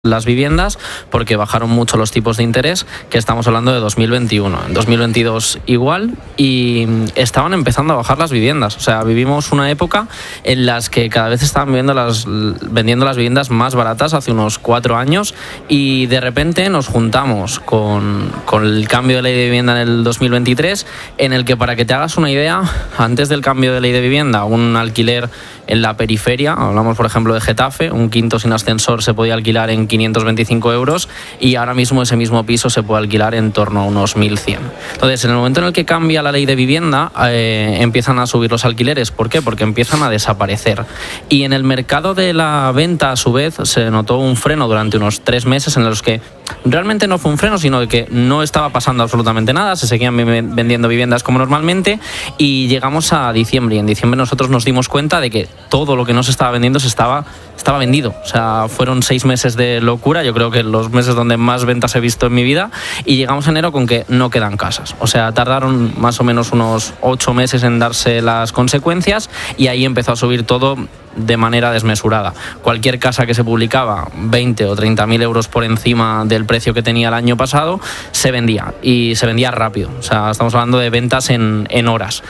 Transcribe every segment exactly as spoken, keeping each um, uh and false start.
las viviendas porque bajaron mucho los tipos de interés, que estamos hablando de dos mil veintiuno. En dos mil veintidós igual, y estaban empezando a bajar las viviendas. O sea, vivimos una época en las que cada vez estaban vendiendo las, vendiendo las viviendas más baratas hace unos cuatro años, y de repente nos juntamos con, con el cambio de ley de vivienda en el dos mil veintitrés, en el que, para que te hagas una idea, antes del cambio de ley de vivienda, un alquiler en la periferia, hablamos por ejemplo de Getafe, un quinto sin ascensor se podía alquilar en quinientos veinticinco euros, y ahora mismo ese mismo piso se puede alquilar en torno a unos mil cien. Entonces, en el momento en el que cambia la ley de vivienda, eh, empiezan a subir los alquileres. ¿Por qué? Porque empiezan a desaparecer. Y en el mercado de la venta, a su vez, se notó un freno durante unos tres meses en los que realmente no fue un freno, sino de que no estaba pasando absolutamente nada, se seguían vendiendo viviendas como normalmente, y llegamos a diciembre, y en diciembre nosotros nos dimos cuenta de que todo lo que no se estaba vendiendo se estaba, estaba vendido. O sea, fueron seis meses de locura, yo creo que los meses donde más ventas he visto en mi vida, y llegamos a enero con que no quedan casas. O sea, tardaron más o menos unos ocho meses en darse las consecuencias, y ahí empezó a subir todo de manera desmesurada. Cualquier casa que se publicaba veinte o treinta mil euros por encima del precio que tenía el año pasado se vendía, y se vendía rápido. O sea, estamos hablando de ventas en, en horas,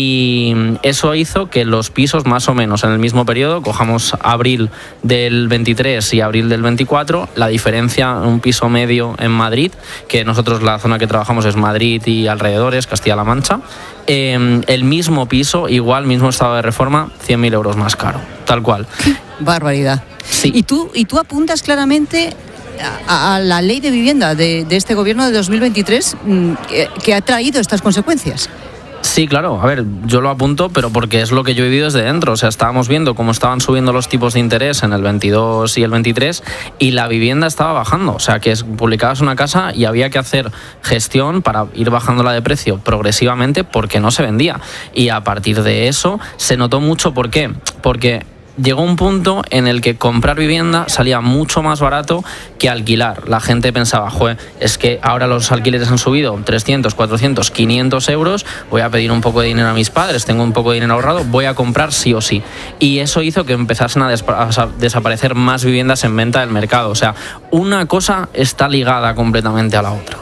y eso hizo que los pisos, más o menos en el mismo periodo, cojamos abril del veintitrés y abril del veinticuatro, la diferencia, un piso medio en Madrid, que nosotros la zona que trabajamos es Madrid y alrededores, Castilla-La Mancha, eh, el mismo piso, igual, mismo estado de reforma, cien mil euros más caro, tal cual. Barbaridad. Sí. Y tú, y tú apuntas claramente a, a la ley de vivienda de, de este gobierno de dos mil veintitrés, que, que ha traído estas consecuencias. Sí, claro. A ver, yo lo apunto, pero porque es lo que yo he vivido desde dentro. O sea, estábamos viendo cómo estaban subiendo los tipos de interés en el veintidós y el veintitrés, y la vivienda estaba bajando. O sea, que es, publicabas una casa y había que hacer gestión para ir bajándola de precio progresivamente porque no se vendía. Y a partir de eso se notó mucho. ¿Por qué? Porque llegó un punto en el que comprar vivienda salía mucho más barato que alquilar. La gente pensaba, joder, es que ahora los alquileres han subido trescientos, cuatrocientos, quinientos euros, voy a pedir un poco de dinero a mis padres, tengo un poco de dinero ahorrado, voy a comprar sí o sí. Y eso hizo que empezasen a, despa- a desaparecer más viviendas en venta del mercado. O sea, una cosa está ligada completamente a la otra.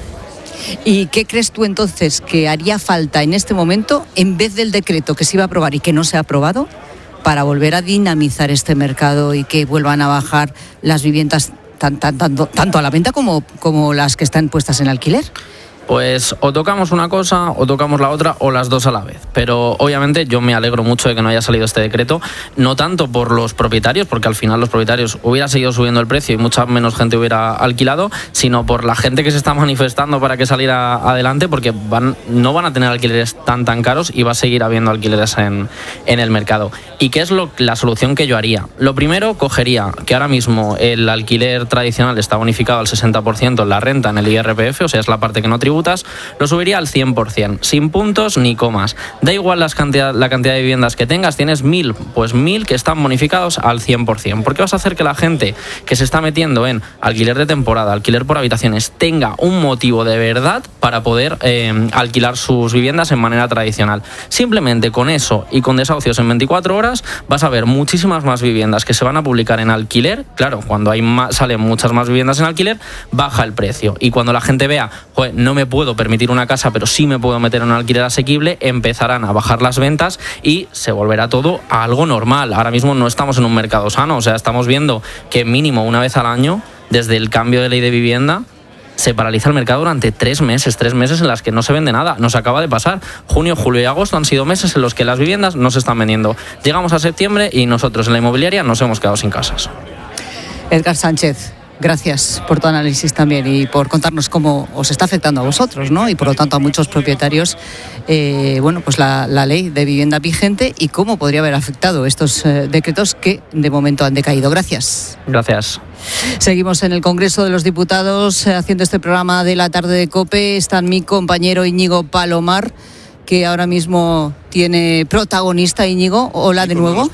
¿Y qué crees tú entonces que haría falta en este momento, en vez del decreto que se iba a aprobar y que no se ha aprobado, para volver a dinamizar este mercado y que vuelvan a bajar las viviendas tan, tan, tanto, tanto a la venta como, como las que están puestas en alquiler? Pues o tocamos una cosa o tocamos la otra, o las dos a la vez. Pero obviamente yo me alegro mucho de que no haya salido este decreto, no tanto por los propietarios, porque al final los propietarios hubiera seguido subiendo el precio y mucha menos gente hubiera alquilado, sino por la gente que se está manifestando para que saliera adelante, porque van, no van a tener alquileres tan tan caros y va a seguir habiendo alquileres en, en el mercado. ¿Y qué es lo, la solución que yo haría? Lo primero, cogería que ahora mismo el alquiler tradicional está bonificado al sesenta por ciento en la renta, en el I R P F, o sea, es la parte que no tributa, lo subiría al cien por ciento, sin puntos ni comas. Da igual las cantidad, la cantidad de viviendas que tengas, tienes mil, pues mil que están bonificados al cien por ciento. Porque vas a hacer que la gente que se está metiendo en alquiler de temporada, alquiler por habitaciones, tenga un motivo de verdad para poder eh, alquilar sus viviendas en manera tradicional. Simplemente con eso y con desahucios en veinticuatro horas vas a ver muchísimas más viviendas que se van a publicar en alquiler. Claro, cuando hay más, salen muchas más viviendas en alquiler, baja el precio. Y cuando la gente vea, joder, no me puedo permitir una casa, pero sí me puedo meter en un alquiler asequible, empezarán a bajar las ventas y se volverá todo a algo normal. Ahora mismo no estamos en un mercado sano, o sea, estamos viendo que mínimo una vez al año, desde el cambio de ley de vivienda, se paraliza el mercado durante tres meses, tres meses en las que no se vende nada. Nos acaba de pasar. Junio, julio y agosto han sido meses en los que las viviendas no se están vendiendo. Llegamos a septiembre y nosotros en la inmobiliaria nos hemos quedado sin casas. Edgar Sánchez, gracias por tu análisis también y por contarnos cómo os está afectando a vosotros, ¿no? Y por lo tanto a muchos propietarios, eh, bueno, pues la, la ley de vivienda vigente y cómo podría haber afectado estos eh, decretos que de momento han decaído. Gracias. Gracias. Seguimos en el Congreso de los Diputados eh, haciendo este programa de la tarde de COPE. Está mi compañero Íñigo Palomar, que ahora mismo tiene protagonista. Íñigo, hola de nuevo.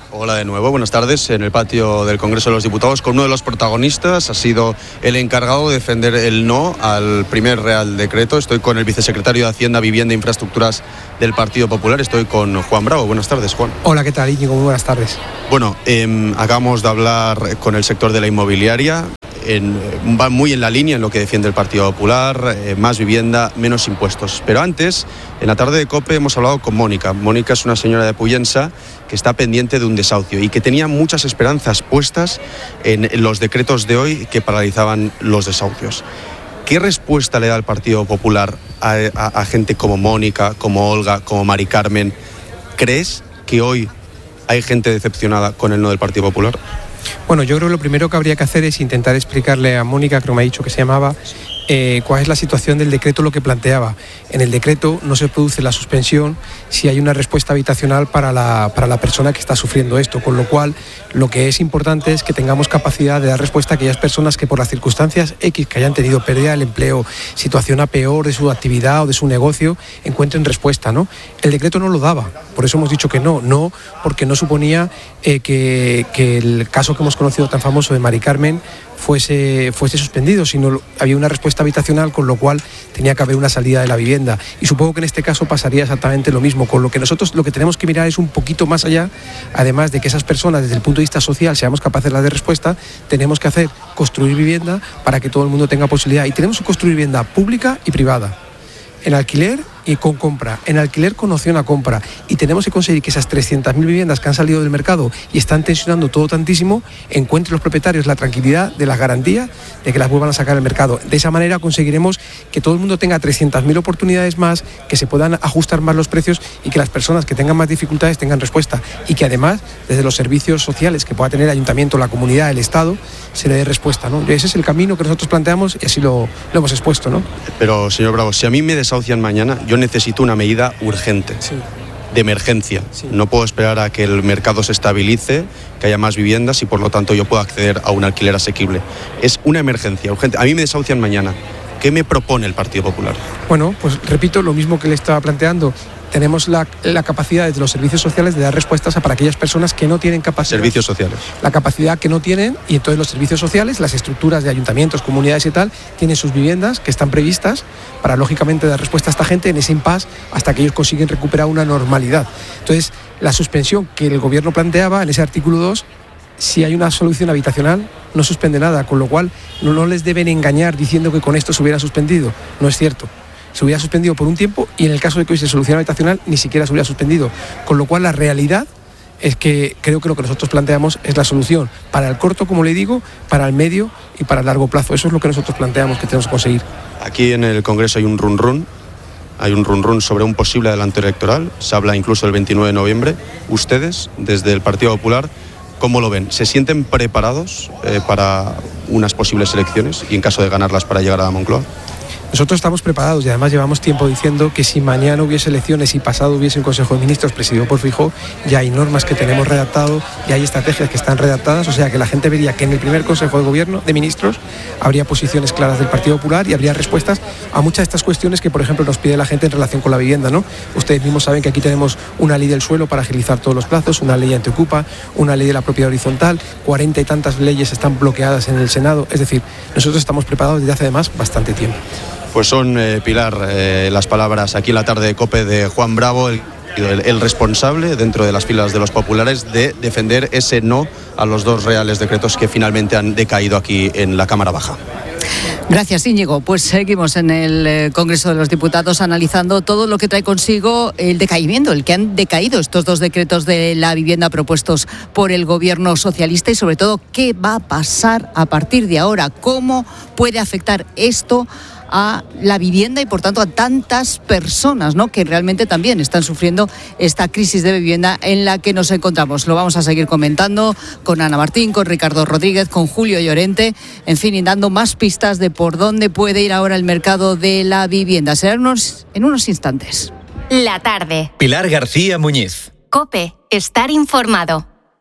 Hola de nuevo, buenas tardes. En el patio del Congreso de los Diputados con uno de los protagonistas, ha sido el encargado de defender el no al primer Real Decreto. Estoy con el vicesecretario de Hacienda, Vivienda e Infraestructuras del Partido Popular. Estoy con Juan Bravo. Buenas tardes, Juan. Hola, ¿qué tal, Íñigo? Muy buenas tardes. Bueno, eh, acabamos de hablar con el sector de la inmobiliaria. En, va muy en la línea en lo que defiende el Partido Popular, eh, más vivienda, menos impuestos. Pero antes, en la tarde de COPE hemos hablado con Mónica. Mónica es una señora de Pollensa que está pendiente de un desahucio y que tenía muchas esperanzas puestas en los decretos de hoy que paralizaban los desahucios. ¿Qué respuesta le da el Partido Popular a, a, a gente como Mónica, como Olga, como Mari Carmen? ¿Crees que hoy hay gente decepcionada con el no del Partido Popular? Bueno, yo creo que lo primero que habría que hacer es intentar explicarle a Mónica, creo que me ha dicho que se llamaba, eh, cuál es la situación del decreto, lo que planteaba. En el decreto no se produce la suspensión si hay una respuesta habitacional para la, para la persona que está sufriendo esto, con lo cual lo que es importante es que tengamos capacidad de dar respuesta a aquellas personas que por las circunstancias X que hayan tenido pérdida del empleo, situación a peor de su actividad o de su negocio, encuentren respuesta, ¿no? El decreto no lo daba, por eso hemos dicho que no, no porque no suponía eh, que, que el caso que hemos conocido tan famoso de Mari Carmen fuese, fuese suspendido, sino había una respuesta habitacional, con lo cual tenía que haber una salida de la vivienda. Y supongo que en este caso pasaría exactamente lo mismo, con lo que nosotros lo que tenemos que mirar es un poquito más allá, además de que esas personas desde el punto de vista social seamos capaces de dar respuesta, tenemos que hacer construir vivienda para que todo el mundo tenga posibilidad, y tenemos que construir vivienda pública y privada, en alquiler y con compra, en alquiler con opción a compra, y tenemos que conseguir que esas trescientas mil viviendas que han salido del mercado y están tensionando todo tantísimo, encuentren los propietarios la tranquilidad de las garantías de que las vuelvan a sacar al mercado. De esa manera conseguiremos que todo el mundo tenga trescientas mil oportunidades más, que se puedan ajustar más los precios y que las personas que tengan más dificultades tengan respuesta, y que además desde los servicios sociales que pueda tener el ayuntamiento, la comunidad, el Estado, se le dé respuesta, ¿no? Ese es el camino que nosotros planteamos y así lo, lo hemos expuesto, ¿no? Pero, señor Bravo, si a mí me desahucian mañana, yo necesito una medida urgente, sí, de emergencia. Sí. No puedo esperar a que el mercado se estabilice, que haya más viviendas y por lo tanto yo pueda acceder a un alquiler asequible. Es una emergencia urgente. A mí me desahucian mañana. ¿Qué me propone el Partido Popular? Bueno, pues repito lo mismo que le estaba planteando. Tenemos la, la capacidad desde los servicios sociales de dar respuestas a para aquellas personas que no tienen capacidad. Servicios sociales. La capacidad que no tienen, y entonces los servicios sociales, las estructuras de ayuntamientos, comunidades y tal, tienen sus viviendas que están previstas para lógicamente dar respuesta a esta gente en ese impasse hasta que ellos consiguen recuperar una normalidad. Entonces, la suspensión que el gobierno planteaba en ese artículo dos, si hay una solución habitacional, no suspende nada, con lo cual no, no les deben engañar diciendo que con esto se hubiera suspendido. No es cierto. Se hubiera suspendido por un tiempo y en el caso de que hubiese solución habitacional ni siquiera se hubiera suspendido. Con lo cual la realidad es que creo que lo que nosotros planteamos es la solución para el corto, como le digo, para el medio y para el largo plazo. Eso es lo que nosotros planteamos que tenemos que conseguir. Aquí en el Congreso hay un run run, hay un run run sobre un posible adelanto electoral. Se habla incluso el veintinueve de noviembre. Ustedes, desde el Partido Popular, ¿cómo lo ven? ¿Se sienten preparados eh, para unas posibles elecciones y en caso de ganarlas para llegar a la Moncloa? Nosotros estamos preparados y además llevamos tiempo diciendo que si mañana hubiese elecciones y pasado hubiese un Consejo de Ministros presidido por Feijóo, ya hay normas que tenemos redactado, ya hay estrategias que están redactadas, o sea que la gente vería que en el primer Consejo de Gobierno de Ministros habría posiciones claras del Partido Popular y habría respuestas a muchas de estas cuestiones que, por ejemplo, nos pide la gente en relación con la vivienda, ¿no? Ustedes mismos saben que aquí tenemos una ley del suelo para agilizar todos los plazos, una ley antiocupa, una ley de la propiedad horizontal, cuarenta y tantas leyes están bloqueadas en el Senado, es decir, nosotros estamos preparados desde hace además bastante tiempo. Pues son, eh, Pilar, eh, las palabras aquí en la tarde de COPE de Juan Bravo, el, el, el responsable dentro de las filas de los populares de defender ese no a los dos reales decretos que finalmente han decaído aquí en la Cámara Baja. Gracias, Íñigo. Pues seguimos en el Congreso de los Diputados analizando todo lo que trae consigo el decaimiento, el que han decaído estos dos decretos de la vivienda propuestos por el Gobierno socialista y sobre todo qué va a pasar a partir de ahora, cómo puede afectar esto a la vivienda y por tanto a tantas personas, ¿no?, que realmente también están sufriendo esta crisis de vivienda en la que nos encontramos. Lo vamos a seguir comentando con Ana Martín, con Ricardo Rodríguez, con Julio Llorente, en fin, y dando más pistas de por dónde puede ir ahora el mercado de la vivienda. Será en unos, en unos instantes. La tarde. Pilar García Muñiz. COPE. Estar informado.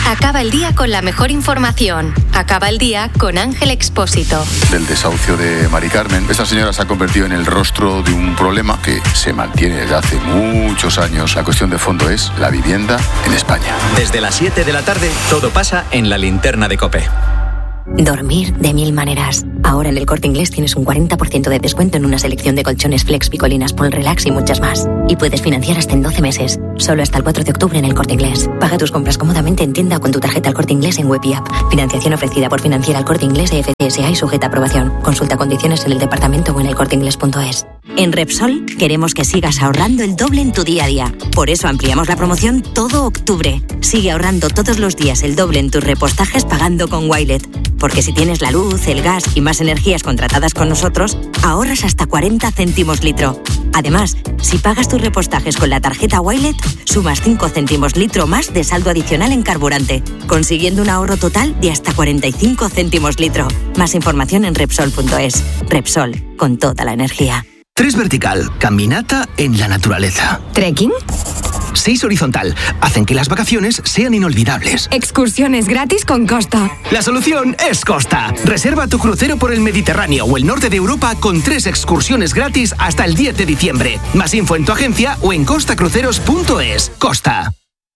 Acaba el día con la mejor información. Acaba el día con Ángel Expósito. Del desahucio de Mari Carmen, esta señora se ha convertido en el rostro de un problema que se mantiene desde hace muchos años. La cuestión de fondo es la vivienda en España. Desde las siete de la tarde, todo pasa en la linterna de COPE. Dormir de mil maneras. Ahora en el Corte Inglés tienes un cuarenta por ciento de descuento en una selección de colchones Flex, Picolinas, Pol Relax y muchas más. Y puedes financiar hasta en doce meses. Solo hasta el cuatro de octubre en el Corte Inglés. Paga tus compras cómodamente en tienda o con tu tarjeta El Corte Inglés en web y app. Financiación ofrecida por Financiera El Corte Inglés de F C S A y sujeta a aprobación. Consulta condiciones en el departamento o en el corte inglés punto es. En Repsol queremos que sigas ahorrando el doble en tu día a día. Por eso ampliamos la promoción todo octubre. Sigue ahorrando todos los días el doble en tus repostajes pagando con Wilet. Porque si tienes la luz, el gas y más energías contratadas con nosotros, ahorras hasta cuarenta céntimos litro. Además, si pagas tus repostajes con la tarjeta Wilet, sumas cinco céntimos litro más de saldo adicional en carburante, consiguiendo un ahorro total de hasta cuarenta y cinco céntimos litro. Más información en Repsol punto es. Repsol, con toda la energía. Tres vertical, caminata en la naturaleza. ¿Trekking? Seis horizontal, hacen que las vacaciones sean inolvidables. Excursiones gratis con Costa. La solución es Costa. Reserva tu crucero por el Mediterráneo o el norte de Europa con tres excursiones gratis hasta el diez de diciembre. Más info en tu agencia o en costa cruceros punto es. Costa.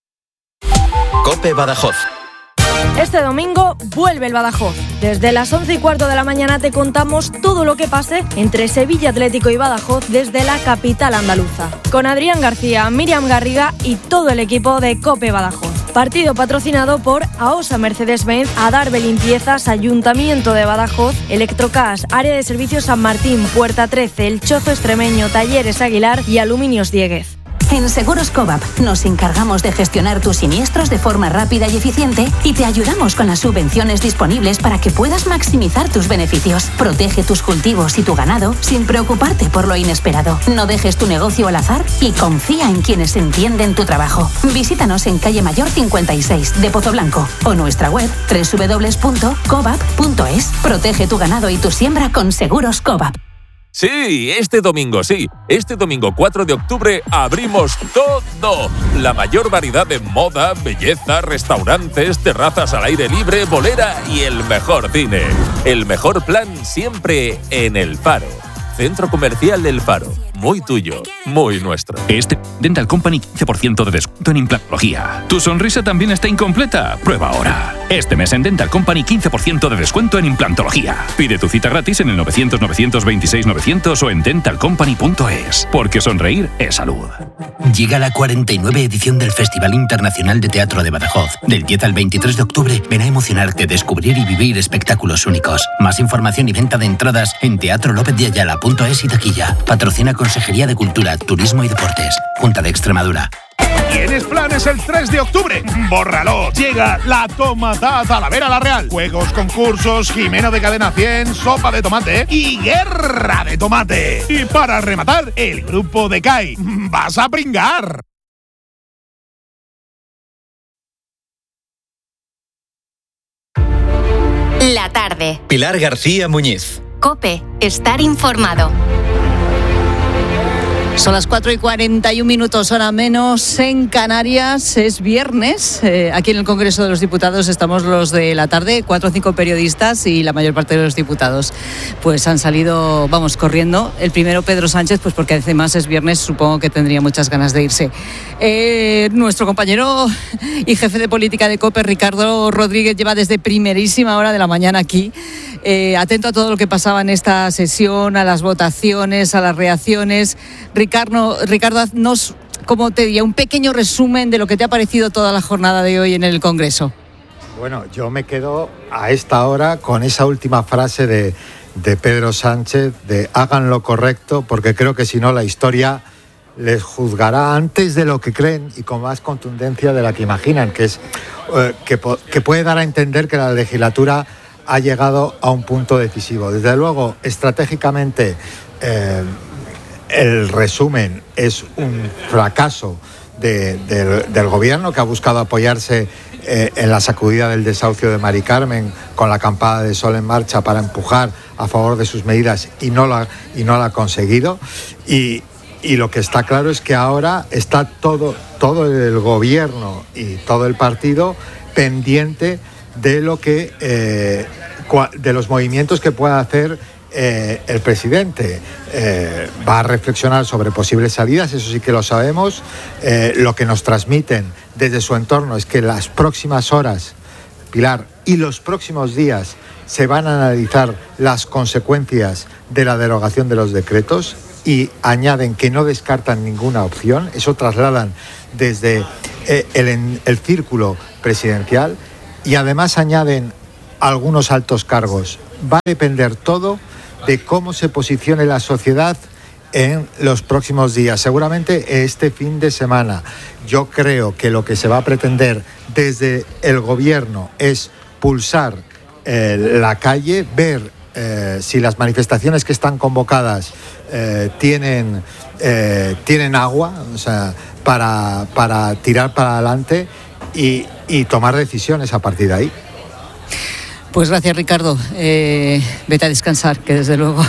COPE Badajoz. Este domingo vuelve el Badajoz. Desde las once y cuarto de la mañana te contamos todo lo que pase entre Sevilla Atlético y Badajoz desde la capital andaluza. Con Adrián García, Miriam Garriga y todo el equipo de COPE Badajoz. Partido patrocinado por AOSA Mercedes-Benz, Adarve Limpiezas, Ayuntamiento de Badajoz, Electrocas, Área de Servicios San Martín, Puerta trece, El Chozo Extremeño, Talleres Aguilar y Aluminios Dieguez. En Seguros Cobap nos encargamos de gestionar tus siniestros de forma rápida y eficiente y te ayudamos con las subvenciones disponibles para que puedas maximizar tus beneficios. Protege tus cultivos y tu ganado sin preocuparte por lo inesperado. No dejes tu negocio al azar y confía en quienes entienden tu trabajo. Visítanos en calle Mayor cincuenta y seis de Pozo Blanco o nuestra web doble u doble u doble u punto cobap punto es. Protege tu ganado y tu siembra con Seguros Cobap. Sí, este domingo, sí. Este domingo cuatro de octubre abrimos todo. La mayor variedad de moda, belleza, restaurantes, terrazas al aire libre, bolera y el mejor cine. El mejor plan siempre en El Faro. Centro Comercial El Faro. Muy tuyo, muy nuestro. Este Dental Company quince por ciento de descuento en implantología. ¿Tu sonrisa también está incompleta? Prueba ahora. Este mes en Dental Company quince por ciento de descuento en implantología. Pide tu cita gratis en el novecientos, novecientos veintiséis, novecientos o en dental company punto es. Porque sonreír es salud. Llega la cuarenta y nueve edición del Festival Internacional de Teatro de Badajoz. Del diez al veintitrés de octubre ven a emocionarte, descubrir y vivir espectáculos únicos. Más información y venta de entradas en teatro lópez de ayala punto es y taquilla. Patrocina Consejería de Cultura, Turismo y Deportes. Junta de Extremadura. ¿Tienes planes el tres de octubre? ¡Bórralo! Llega la Tomatá Talavera La Real. Juegos, concursos, Jimeno de Cadena cien, sopa de tomate y guerra de tomate. Y para rematar, el grupo de C A I. ¡Vas a pringar! La tarde. Pilar García Muñiz. COPE. Estar informado. Son las cuatro y cuarenta y un minutos, hora menos en Canarias. Es viernes. Eh, aquí en el Congreso de los Diputados estamos los de la tarde, cuatro o cinco periodistas y la mayor parte de los diputados pues han salido, vamos, corriendo. El primero, Pedro Sánchez, pues porque además es viernes, supongo que tendría muchas ganas de irse. Eh, nuestro compañero y jefe de política de COPE, Ricardo Rodríguez, lleva desde primerísima hora de la mañana aquí, eh, atento a todo lo que pasaba en esta sesión, a las votaciones, a las reacciones. Ricardo, Ricardo, haznos, como te diría, un pequeño resumen de lo que te ha parecido toda la jornada de hoy en el Congreso. Bueno, yo me quedo a esta hora con esa última frase de, de Pedro Sánchez, de hagan lo correcto, porque creo que si no la historia les juzgará antes de lo que creen y con más contundencia de la que imaginan, que es eh, que, que puede dar a entender que la legislatura ha llegado a un punto decisivo. Desde luego, estratégicamente, eh, el resumen es un fracaso de, de, del gobierno, que ha buscado apoyarse eh, en la sacudida del desahucio de Mari Carmen con la acampada de Sol en Marcha para empujar a favor de sus medidas y no la, y no la ha conseguido. Y, y lo que está claro es que ahora está todo, todo el gobierno y todo el partido pendiente de lo que eh, de los movimientos que pueda hacer eh, el presidente. Eh, va a reflexionar sobre posibles salidas, eso sí que lo sabemos. Eh, lo que nos transmiten desde su entorno es que las próximas horas, Pilar, y los próximos días se van a analizar las consecuencias de la derogación de los decretos, y añaden que no descartan ninguna opción. Eso trasladan desde eh, el, el círculo presidencial, y además añaden algunos altos cargos. Va a depender todo de cómo se posicione la sociedad en los próximos días, seguramente este fin de semana. Yo creo que lo que se va a pretender desde el gobierno es pulsar eh, la calle, ver eh, si las manifestaciones que están convocadas eh, tienen, eh, tienen agua, o sea, para, para tirar para adelante y, y tomar decisiones a partir de ahí. Pues gracias, Ricardo. Eh, vete a descansar, que desde luego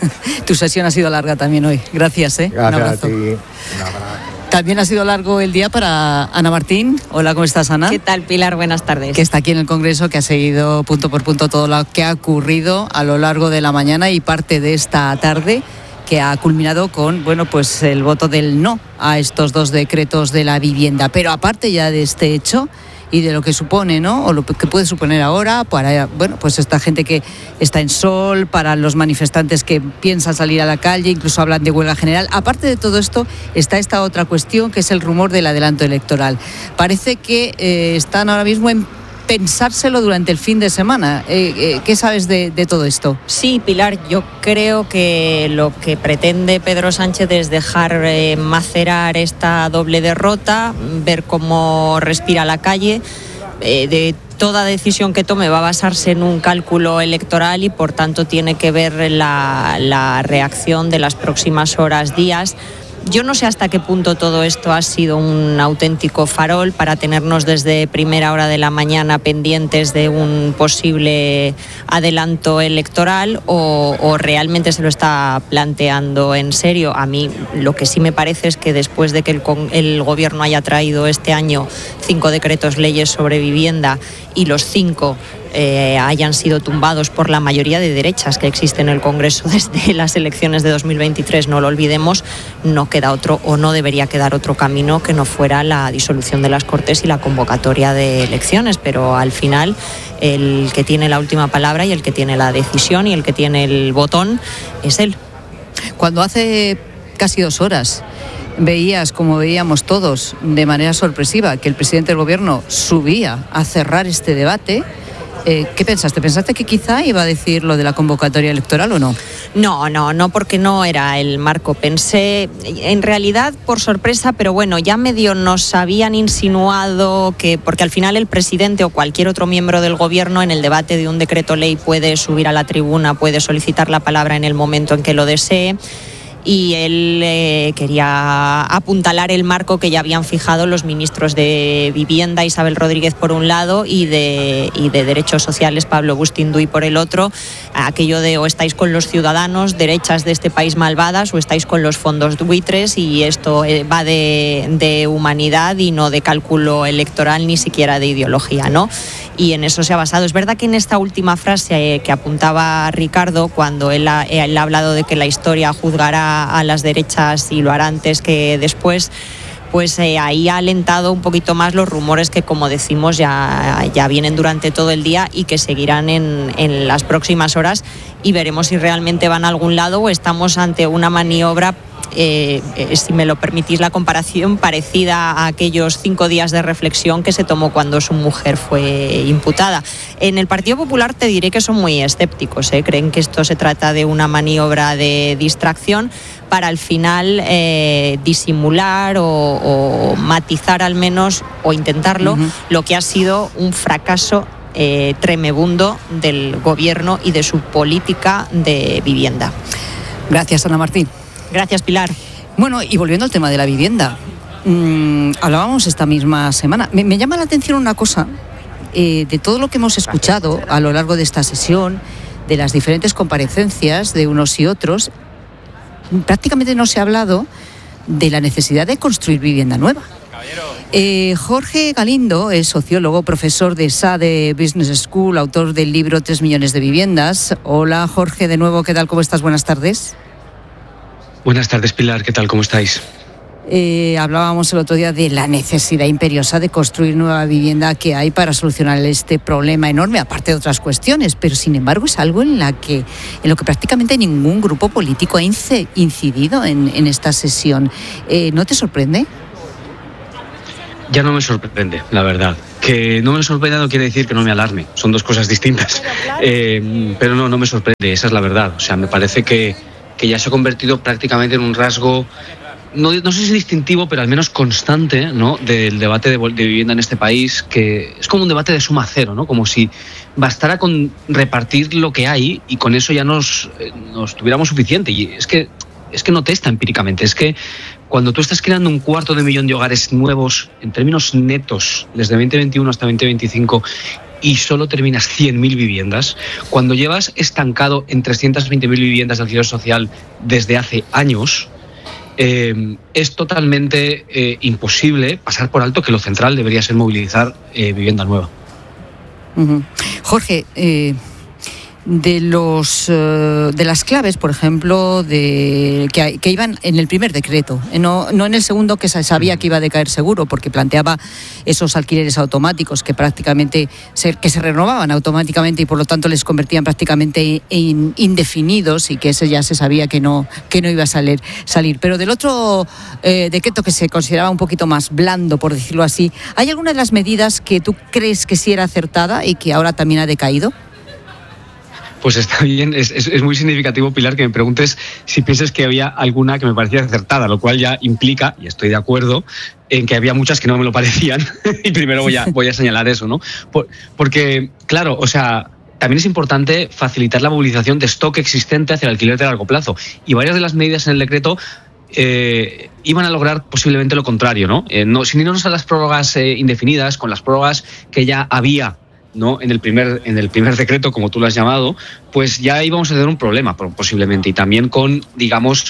tu sesión ha sido larga también hoy. Gracias, ¿eh? Gracias. Un abrazo. A ti. Un abrazo. También ha sido largo el día para Ana Martín. Hola, ¿cómo estás, Ana? ¿Qué tal, Pilar? Buenas tardes. Que está aquí en el Congreso, que ha seguido punto por punto todo lo que ha ocurrido a lo largo de la mañana y parte de esta tarde, que ha culminado con, bueno, pues el voto del no a estos dos decretos de la vivienda. Pero aparte ya de este hecho y de lo que supone, ¿no? O lo que puede suponer ahora para, bueno, pues esta gente que está en sol, para los manifestantes que piensan salir a la calle, incluso hablan de huelga general. Aparte de todo esto, está esta otra cuestión, que es el rumor del adelanto electoral. Parece que eh, están ahora mismo en pensárselo durante el fin de semana. Eh, eh, ¿Qué sabes de, de todo esto? Sí, Pilar, yo creo que lo que pretende Pedro Sánchez es dejar eh, macerar esta doble derrota, ver cómo respira la calle. Eh, de toda decisión que tome va a basarse en un cálculo electoral y por tanto tiene que ver la, la reacción de las próximas horas, días. Yo no sé hasta qué punto todo esto ha sido un auténtico farol para tenernos desde primera hora de la mañana pendientes de un posible adelanto electoral o, o realmente se lo está planteando en serio. A mí lo que sí me parece es que después de que el, el gobierno haya traído este año cinco decretos leyes sobre vivienda y los cinco Eh, hayan sido tumbados por la mayoría de derechas que existe en el Congreso desde las elecciones de dos mil veintitrés, no lo olvidemos, no queda otro o no debería quedar otro camino que no fuera la disolución de las Cortes y la convocatoria de elecciones, pero al final el que tiene la última palabra y el que tiene la decisión y el que tiene el botón es él. Cuando hace casi dos horas veías, como veíamos todos, de manera sorpresiva, que el presidente del gobierno subía a cerrar este debate, Eh, ¿qué pensaste? ¿Pensaste que quizá iba a decir lo de la convocatoria electoral o no? No, no, no, porque no era el marco. Pensé, en realidad, por sorpresa, pero bueno, ya medio nos habían insinuado que, porque al final el presidente o cualquier otro miembro del gobierno en el debate de un decreto ley puede subir a la tribuna, puede solicitar la palabra en el momento en que lo desee. Y él eh, quería apuntalar el marco que ya habían fijado los ministros de Vivienda, Isabel Rodríguez por un lado, y de, y de Derechos Sociales, Pablo Bustinduy por el otro, aquello de o estáis con los ciudadanos, derechas de este país malvadas, o estáis con los fondos buitres, y esto va de, de humanidad y no de cálculo electoral ni siquiera de ideología, ¿no? Y en eso se ha basado. Es verdad que en esta última frase eh, que apuntaba Ricardo, cuando él ha, él ha hablado de que la historia juzgará a las derechas y lo hará antes que después, pues eh, ahí ha alentado un poquito más los rumores que, como decimos, ya, ya vienen durante todo el día y que seguirán en, en las próximas horas, y veremos si realmente van a algún lado o estamos ante una maniobra, eh, eh, si me lo permitís la comparación, parecida a aquellos cinco días de reflexión que se tomó cuando su mujer fue imputada. En el Partido Popular te diré que son muy escépticos, ¿eh? Creen que esto se trata de una maniobra de distracción para al final eh, disimular o, o matizar al menos, o intentarlo, uh-huh. lo que ha sido un fracaso eh, tremebundo del gobierno y de su política de vivienda. Gracias, Ana Martín. Gracias, Pilar. Bueno, y volviendo al tema de la vivienda, mmm, hablábamos esta misma semana. Me, me llama la atención una cosa, eh, de todo lo que hemos escuchado a lo largo de esta sesión, de las diferentes comparecencias de unos y otros, prácticamente no se ha hablado de la necesidad de construir vivienda nueva. Eh, Jorge Galindo es sociólogo, profesor de S A D E Business School, autor del libro Tres millones de viviendas. Hola Jorge, de nuevo, ¿qué tal? ¿Cómo estás? Buenas tardes. Buenas tardes, Pilar, ¿qué tal? ¿Cómo estáis? Eh, hablábamos el otro día de la necesidad imperiosa de construir nueva vivienda que hay para solucionar este problema enorme, aparte de otras cuestiones, pero sin embargo es algo en, la que, en lo que prácticamente ningún grupo político ha incidido en, en esta sesión. Eh, ¿No te sorprende? Ya no me sorprende, la verdad. Que no me sorprenda no quiere decir que no me alarme, son dos cosas distintas. Eh, pero no, no me sorprende, esa es la verdad. O sea, me parece que, que ya se ha convertido prácticamente en un rasgo... No, no sé si distintivo, pero al menos constante, ¿no?, del debate de, de vivienda en este país, que es como un debate de suma cero, ¿no? Como si bastara con repartir lo que hay y con eso ya nos, nos tuviéramos suficiente. Y es que, es que no testa empíricamente, es que cuando tú estás creando un cuarto de millón de hogares nuevos, en términos netos, desde veinte veintiuno hasta veinte veinticinco, y solo terminas cien mil viviendas, cuando llevas estancado en trescientas veinte mil viviendas de alquiler social desde hace años... Eh, es totalmente eh, imposible pasar por alto que lo central debería ser movilizar eh, vivienda nueva. Uh-huh. Jorge, eh, de los uh, de las claves, por ejemplo, de que, que iban en el primer decreto, no, no en el segundo, que se sabía que iba a decaer seguro, porque planteaba esos alquileres automáticos que prácticamente se, que se renovaban automáticamente y por lo tanto les convertían prácticamente en indefinidos, y que ese ya se sabía que no que no iba a salir salir. Pero del otro eh, decreto, que se consideraba un poquito más blando, por decirlo así, ¿hay alguna de las medidas que tú crees que sí era acertada y que ahora también ha decaído? Pues está bien, es, es, es muy significativo, Pilar, que me preguntes si piensas que había alguna que me parecía acertada, lo cual ya implica, y estoy de acuerdo, en que había muchas que no me lo parecían, y primero voy a, voy a señalar eso, ¿no? Por, porque, claro, o sea, también es importante facilitar la movilización de stock existente hacia el alquiler de largo plazo, y varias de las medidas en el decreto Eh, iban a lograr posiblemente lo contrario, ¿no? Eh, no sin irnos a las prórrogas eh, indefinidas, con las prórrogas que ya había, ¿no?, en el primer en el primer decreto, como tú lo has llamado, pues ya íbamos a tener un problema posiblemente, y también con, digamos,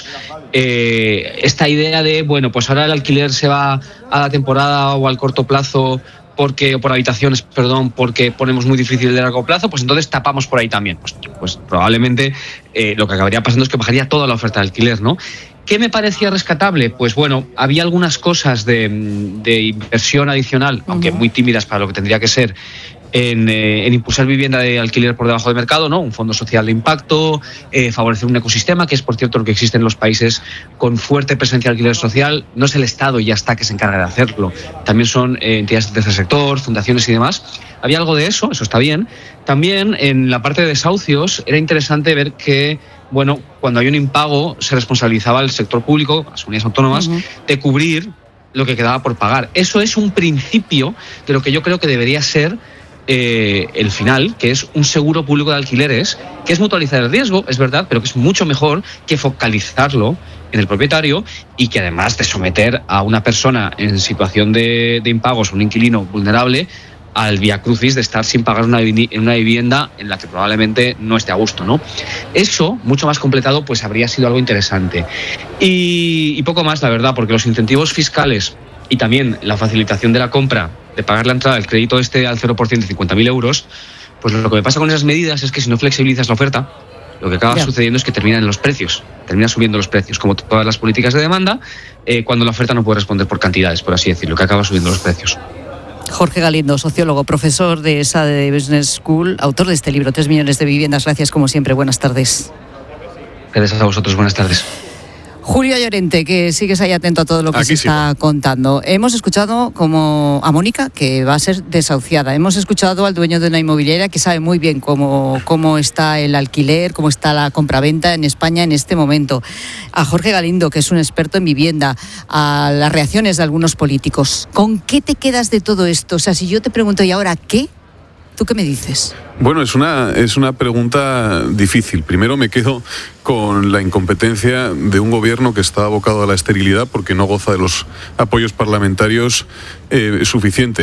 eh, esta idea de, bueno, pues ahora el alquiler se va a la temporada o al corto plazo porque o por habitaciones, perdón, porque ponemos muy difícil de largo plazo, pues entonces tapamos por ahí también. Pues, pues probablemente eh, lo que acabaría pasando es que bajaría toda la oferta de alquiler, ¿no? ¿Qué me parecía rescatable? Pues bueno, había algunas cosas de, de inversión adicional, uh-huh. aunque muy tímidas para lo que tendría que ser, en, eh, en impulsar vivienda de alquiler por debajo del mercado, ¿no? Un fondo social de impacto, eh, favorecer un ecosistema, que es por cierto lo que existe en los países con fuerte presencia de alquiler social. No es el Estado y ya está que se encarga de hacerlo, también son eh, entidades del tercer sector, fundaciones y demás. Había algo de eso, eso está bien. También en la parte de desahucios era interesante ver que, bueno, cuando hay un impago se responsabilizaba al sector público, las comunidades autónomas, uh-huh. de cubrir lo que quedaba por pagar. Eso es un principio de lo que yo creo que debería ser eh, el final, que es un seguro público de alquileres, que es mutualizar el riesgo, es verdad, pero que es mucho mejor que focalizarlo en el propietario, y que además de someter a una persona en situación de, de impagos, un inquilino vulnerable, al viacrucis de estar sin pagar una, en una vivienda en la que probablemente no esté a gusto, ¿no? Eso, mucho más completado, pues habría sido algo interesante. Y, y poco más, la verdad, porque los incentivos fiscales y también la facilitación de la compra, de pagar la entrada del crédito este al cero por ciento de cincuenta mil euros, pues lo que me pasa con esas medidas es que si no flexibilizas la oferta, lo que acaba yeah. sucediendo es que terminan los precios, terminan subiendo los precios, como todas las políticas de demanda, eh, cuando la oferta no puede responder por cantidades, por así decirlo, que acaba subiendo los precios. Jorge Galindo, sociólogo, profesor de S A D E Business School, autor de este libro, Tres millones de viviendas. Gracias, como siempre. Buenas tardes. Gracias a vosotros. Buenas tardes. Julio Llorente, que sigues ahí atento a todo lo que Aquí se está sigo. contando. Hemos escuchado como a Mónica, que va a ser desahuciada. Hemos escuchado al dueño de una inmobiliaria que sabe muy bien cómo, cómo está el alquiler, cómo está la compraventa en España en este momento. A Jorge Galindo, que es un experto en vivienda, a las reacciones de algunos políticos. ¿Con qué te quedas de todo esto? O sea, si yo te pregunto, ¿y ahora qué? ¿Tú qué me dices? Bueno, es una, es una pregunta difícil. Primero me quedo con la incompetencia de un gobierno que está abocado a la esterilidad porque no goza de los apoyos parlamentarios eh, suficientes.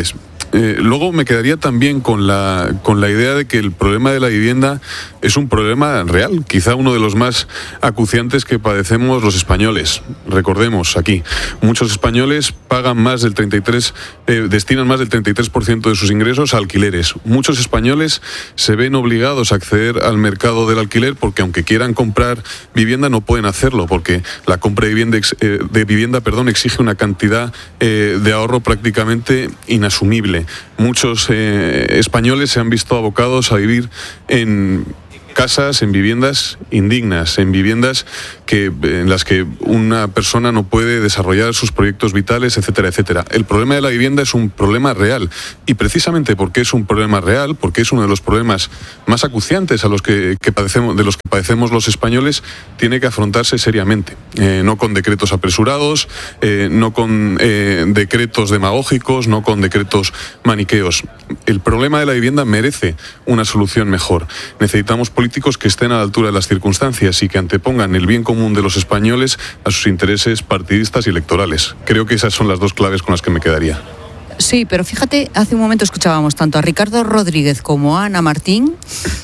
Eh, luego me quedaría también con la, con la idea de que el problema de la vivienda es un problema real, quizá uno de los más acuciantes que padecemos los españoles. Recordemos aquí, muchos españoles pagan más del treinta y tres, eh, destinan más del treinta y tres por ciento de sus ingresos a alquileres. Muchos españoles se ven obligados a acceder al mercado del alquiler porque aunque quieran comprar vivienda no pueden hacerlo porque la compra de vivienda, eh, de vivienda perdón, exige una cantidad eh, de ahorro prácticamente inasumible. Muchos eh, españoles se han visto abocados a vivir en casas, en viviendas indignas, en viviendas que, en las que una persona no puede desarrollar sus proyectos vitales, etcétera, etcétera. El problema de la vivienda es un problema real y precisamente porque es un problema real, porque es uno de los problemas más acuciantes a los que, que padecemos, de los que padecemos los españoles, tiene que afrontarse seriamente, eh, no con decretos apresurados, eh, no con eh, decretos demagógicos, no con decretos maniqueos. El problema de la vivienda merece una solución mejor. Necesitamos políticos que estén a la altura de las circunstancias y que antepongan el bien común de los españoles a sus intereses partidistas y electorales. Creo que esas son las dos claves con las que me quedaría. Sí, pero fíjate, hace un momento escuchábamos tanto a Ricardo Rodríguez como a Ana Martín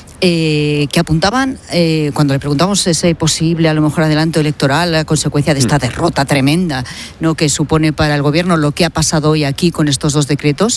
eh, que apuntaban, eh, cuando le preguntamos ese posible, a lo mejor, adelanto electoral a consecuencia de esta derrota tremenda, ¿no?, que supone para el gobierno lo que ha pasado hoy aquí con estos dos decretos,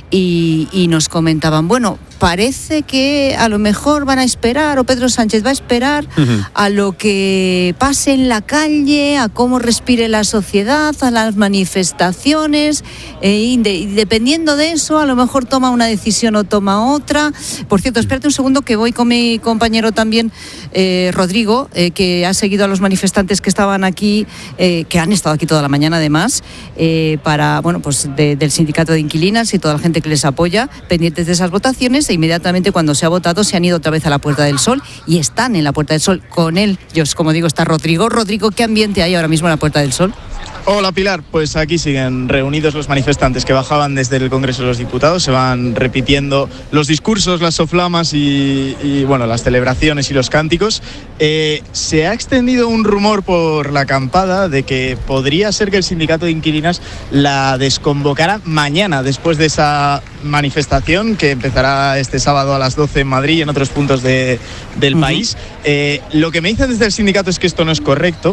y, y nos comentaban, bueno, parece que a lo mejor van a esperar, o Pedro Sánchez va a esperar uh-huh. a lo que pase en la calle, a cómo respire la sociedad, a las manifestaciones, eh, y, de, y dependiendo de eso, a lo mejor toma una decisión o toma otra. Por cierto, espérate un segundo que voy con mi compañero también, eh, Rodrigo, eh, que ha seguido a los manifestantes que estaban aquí, eh, que han estado aquí toda la mañana además, eh, para, bueno, pues de, del sindicato de inquilinas y toda la gente que les apoya, pendientes de esas votaciones, e inmediatamente cuando se ha votado se han ido otra vez a la Puerta del Sol y están en la Puerta del Sol con él. Yo, como digo, está Rodrigo. Rodrigo, ¿qué ambiente hay ahora mismo en la Puerta del Sol? Hola Pilar, pues aquí siguen reunidos los manifestantes que bajaban desde el Congreso de los Diputados, se van repitiendo los discursos, las soflamas y, y bueno, las celebraciones y los cánticos. Eh, se ha extendido un rumor por la acampada de que podría ser que el sindicato de inquilinas la desconvocara mañana, después de esa manifestación que empezará este sábado a las doce en Madrid y en otros puntos de, del uh-huh. país. Eh, lo que me dicen desde el sindicato es que esto no es correcto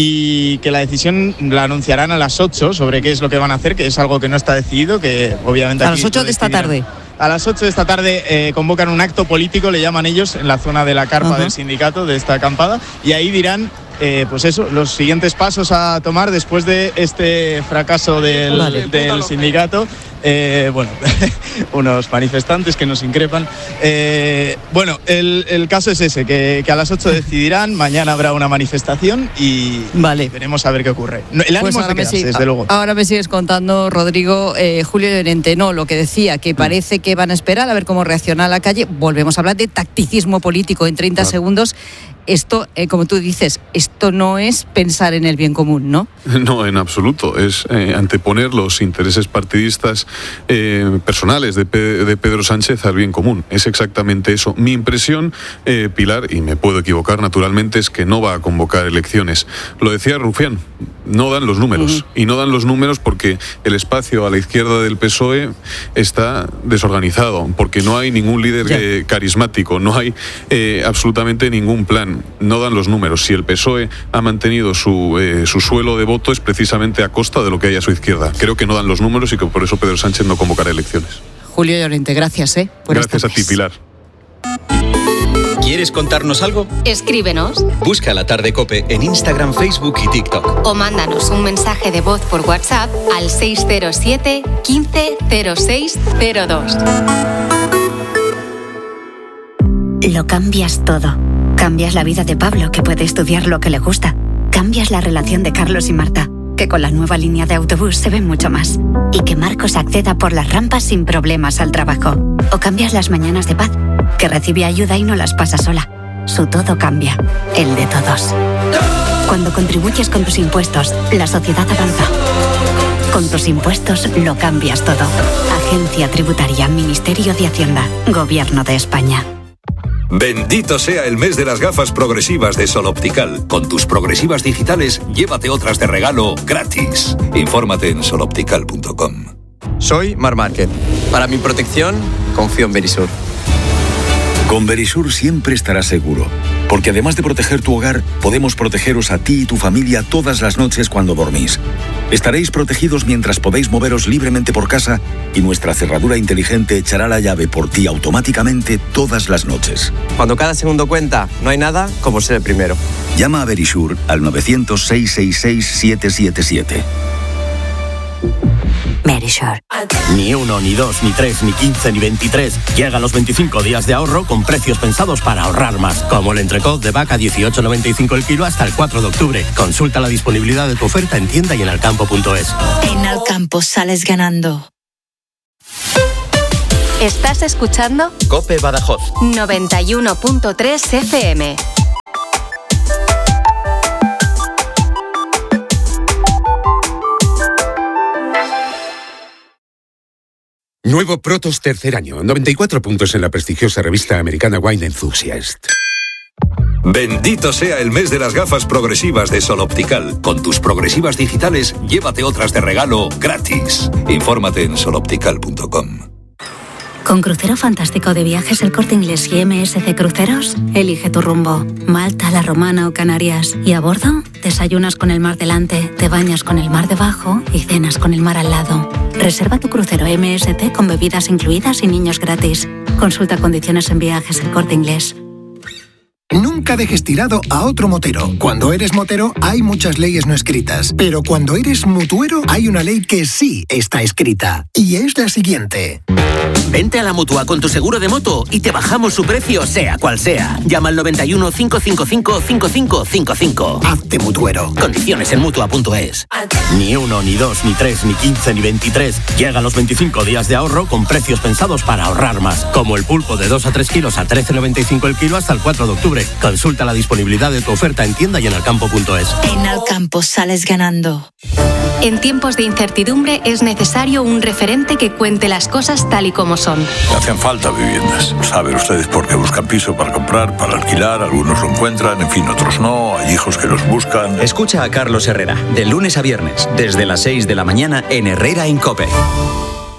y que la decisión la anunciarán a las ocho sobre qué es lo que van a hacer, que es algo que no está decidido, que obviamente... A las ocho de esta tarde. A las ocho de esta tarde eh, convocan un acto político, le llaman ellos, en la zona de la carpa uh-huh. del sindicato, de esta acampada, y ahí dirán, eh, pues eso, los siguientes pasos a tomar después de este fracaso del, vale. del sindicato. Eh, bueno, unos manifestantes que nos increpan. Eh, bueno, el, el caso es ese, que, que a las ocho decidirán, mañana habrá una manifestación y, vale. y veremos a ver qué ocurre. El ánimo pues es de quedarse, sigue, desde luego. Ahora me sigues contando, Rodrigo, eh, Julio Llorente, no, lo que decía, que parece que van a esperar a ver cómo reacciona la calle. Volvemos a hablar de tacticismo político en treinta claro. segundos. Esto, eh, como tú dices, esto no es pensar en el bien común, ¿no? No, en absoluto. Es eh, anteponer los intereses partidistas eh, personales de, Pe- de Pedro Sánchez al bien común. Es exactamente eso. Mi impresión, eh, Pilar, y me puedo equivocar naturalmente, es que no va a convocar elecciones. Lo decía Rufián, no dan los números. Uh-huh. Y no dan los números porque el espacio a la izquierda del P S O E está desorganizado, porque no hay ningún líder eh, carismático, no hay eh, absolutamente ningún plan. No dan los números. Si el P S O E ha mantenido su, eh, su suelo de voto es precisamente a costa de lo que hay a su izquierda. Creo que no dan los números y que por eso Pedro Sánchez no convocará elecciones. Julio Llorente, gracias. ¿eh? Gracias a ti, Pilar. ¿Quieres contarnos algo? Escríbenos. Busca La Tarde COPE en Instagram, Facebook y TikTok. O mándanos un mensaje de voz por WhatsApp al seis cero siete, quince, cero seis, cero dos. Lo cambias todo. Cambias la vida de Pablo, que puede estudiar lo que le gusta. Cambias la relación de Carlos y Marta, que con la nueva línea de autobús se ven mucho más. Y que Marcos acceda por las rampas sin problemas al trabajo. O cambias las mañanas de Paz, que recibe ayuda y no las pasa sola. Su todo cambia, el de todos. Cuando contribuyes con tus impuestos, la sociedad avanza. Con tus impuestos lo cambias todo. Agencia Tributaria, Ministerio de Hacienda, Gobierno de España. Bendito sea el mes de las gafas progresivas de Sol Optical. Con tus progresivas digitales, llévate otras de regalo gratis. Infórmate en sol optical punto com. soy Mar Márquez. Para mi protección, confío en Verisur. Con Verisur siempre estarás seguro, porque además de proteger tu hogar, podemos protegeros a ti y tu familia todas las noches cuando dormís. Estaréis protegidos mientras podéis moveros libremente por casa y nuestra cerradura inteligente echará la llave por ti automáticamente todas las noches. Cuando cada segundo cuenta, no hay nada como ser el primero. Llama a Verisur al nueve cero cero, seis seis seis, siete siete siete. Verisur. Ni uno, ni dos, ni tres, ni quince, ni veintitrés. Llegan los veinticinco días de ahorro con precios pensados para ahorrar más. Como el entrecot de vaca dieciocho noventa y cinco el kilo hasta el cuatro de octubre. Consulta la disponibilidad de tu oferta en tienda y en alcampo punto es. En Alcampo sales ganando. ¿Estás escuchando? COPE Badajoz. noventa y uno punto tres F M. Nuevo Protos tercer año, noventa y cuatro puntos en la prestigiosa revista americana Wine Enthusiast. Bendito sea el mes de las gafas progresivas de Sol Optical. Con tus progresivas digitales, llévate otras de regalo gratis. Infórmate en sol optical punto com. Con Crucero Fantástico de Viajes El Corte Inglés y M S C Cruceros, elige tu rumbo. Malta, La Romana o Canarias. Y a bordo, desayunas con el mar delante, te bañas con el mar debajo y cenas con el mar al lado. Reserva tu crucero M S C con bebidas incluidas y niños gratis. Consulta condiciones en Viajes El Corte Inglés. Nunca dejes tirado a otro motero. Cuando eres motero hay muchas leyes no escritas, pero cuando eres mutuero hay una ley que sí está escrita, y es la siguiente. Vente a la Mutua con tu seguro de moto y te bajamos su precio sea cual sea. Llama al noventa y uno, cinco cinco cinco, cinco cinco cinco cinco. Hazte mutuero. Condiciones en mutua punto es. Ni uno, ni dos, ni tres, ni quince, ni veintitrés. Llegan los veinticinco días de ahorro con precios pensados para ahorrar más. Como el pulpo de dos a tres kilos a trece noventa y cinco el kilo hasta el cuatro de octubre. Consulta la disponibilidad de tu oferta en tienda y en alcampo punto es. En Alcampo sales ganando. En tiempos de incertidumbre es necesario un referente que cuente las cosas tal y como son. Hacen falta viviendas. Saben ustedes por qué buscan piso para comprar, para alquilar. Algunos lo encuentran, en fin, otros no. Hay hijos que los buscan. Escucha a Carlos Herrera, de lunes a viernes, desde las seis de la mañana en Herrera en COPE.